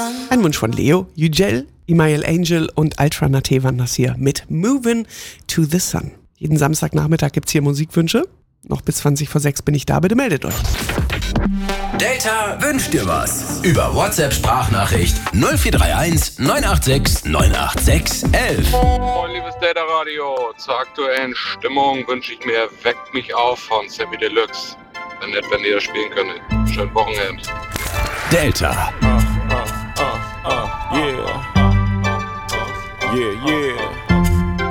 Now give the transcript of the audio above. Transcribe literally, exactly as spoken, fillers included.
Ein Wunsch von Leo, Yücel, Email Angel und Ultra Nate waren das hier mit Movin' to the Sun. Jeden Samstagnachmittag gibt's hier Musikwünsche. Noch bis zwanzig vor sechs bin ich da, bitte meldet euch. Delta wünscht dir was. Über WhatsApp-Sprachnachricht null vier drei eins neun acht sechs neun acht sechs elf. Moin, liebes Delta Radio. Zur aktuellen Stimmung wünsche ich mir Weckt mich auf von Sammy Deluxe. Wenn nett, wenn ihr das spielen könntet. Schönen Wochenende. Delta. Uh, uh, uh, uh, yeah. Yeah, yeah.